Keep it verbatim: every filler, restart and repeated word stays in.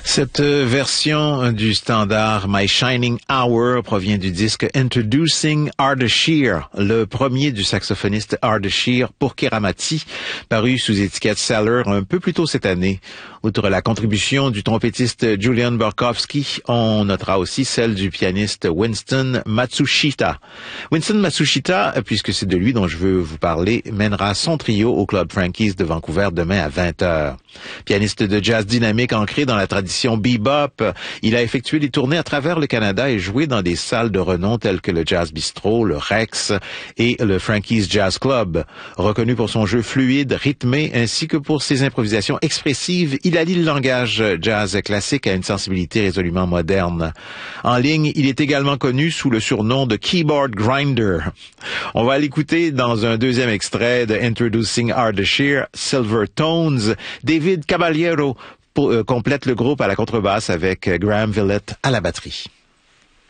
Cette version du standard My Shining Hour provient du disque Introducing Ardeshir, le premier du saxophoniste Ardeshir pour Keramati, paru sous étiquette Cellar un peu plus tôt cette année. Outre la contribution du trompettiste Julian Borkowski, on notera aussi celle du pianiste Winston Matsushita. Winston Matsushita, puisque c'est de lui dont je veux vous parler, mènera son trio au Club Frankie's de Vancouver demain à vingt heures. Pianiste de jazz dynamique ancré dans la tradition bebop, il a effectué des tournées à travers le Canada et joué dans des salles de renom telles que le Jazz Bistro, le Rex et le Frankie's Jazz Club. Reconnu pour son jeu fluide, rythmé, ainsi que pour ses improvisations expressives, il allie le langage jazz classique à une sensibilité résolument moderne. En ligne, il est également connu sous le surnom de Keyboard Grinder. On va l'écouter dans un deuxième extrait de Introducing Ardeshir, Silver Tones. David Caballero pour, euh, complète le groupe à la contrebasse avec Graham Villette à la batterie.